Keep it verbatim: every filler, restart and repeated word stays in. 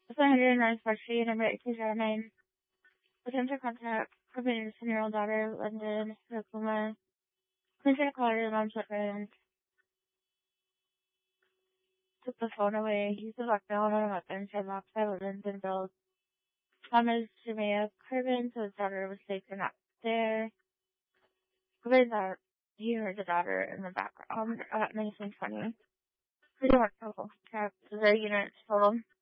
one hundred ninth Street, number eight two zero nine. Attempt to contact Corbin's ten-year-old daughter, London, Oklahoma. Please try to call her mom's boyfriend. Took the phone away. Used the blackmail on a weapon. Said locked by London and Bill. Thomas Jamea Corbin, so his daughter was safe and not there. Corbin thought he heard the daughter in the background at nineteen twenty. Pretty much total. Their units total.